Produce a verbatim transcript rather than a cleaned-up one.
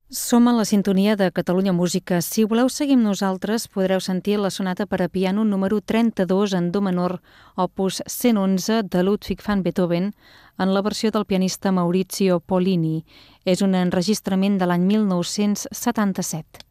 Som a la sintonia de Catalunya Música. Si voleu seguir amb nosaltres, podreu sentir la sonata per a piano número trenta-dos en do menor, opus cent onze de Ludwig van Beethoven, en la versió del pianista Maurizio Pollini. És un enregistrament de l'any mil nou-cents setanta-set.